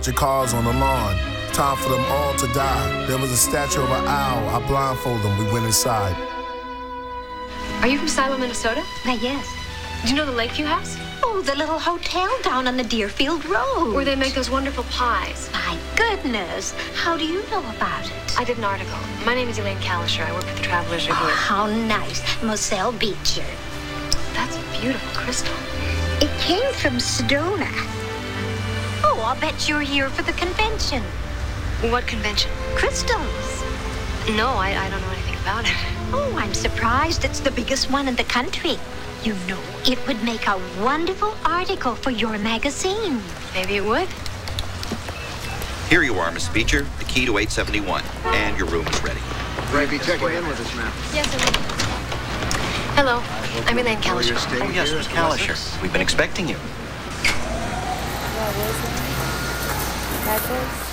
Your cars on the lawn. Time for them all to die. There was a statue of an owl. I blindfolded them. We went inside. Are you from Silo, Minnesota? Why, yes. Do you know the Lakeview House? Oh, the little hotel down on the Deerfield Road. Where they make those wonderful pies. My goodness. How do you know about it? I did an article. My name is Elaine Kalisher. I work for the Travelers Review. Oh, how nice. Moselle Beecher. That's a beautiful crystal. It came from Sedona. Oh, I'll bet you're here for the convention. What convention? Crystals. No, I don't know anything about it. Oh, I'm surprised. It's the biggest one in the country. You know, it would make a wonderful article for your magazine. Maybe it would. Here you are, Miss Beecher, the key to 871, and your room is ready. Will you be checking in with us, ma'am? Yes, sir. Hello, I'm Elaine Kalisher. Oh, yes, Miss Kalisher. We've been expecting you. What was it? Address?